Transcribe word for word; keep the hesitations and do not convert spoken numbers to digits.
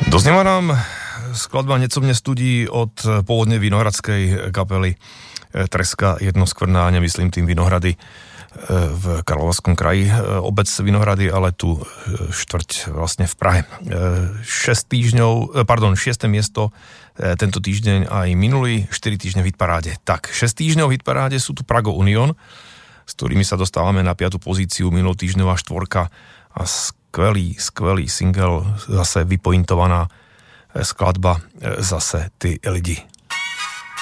Doznieva nám skladba Nieco mne studí od pôvodne vinohradskej kapely Treska Jednoskvrná, nemyslím tým Vinohrady v Karlovarskom kraji, obec Vinohrady, ale tu štvrť vlastne v Prahe. šesť týždňov, pardon, šieste miesto tento týždeň aj minulý, štyri týždne v hitparáde. Tak, šesť týždňov v hitparáde sú tu Prago Union, s ktorými sa dostávame na piatu pozíciu, minulotýždňová štvorka a skvelý, skvelý single, zase vypointovaná skladba, zase Ty lidi.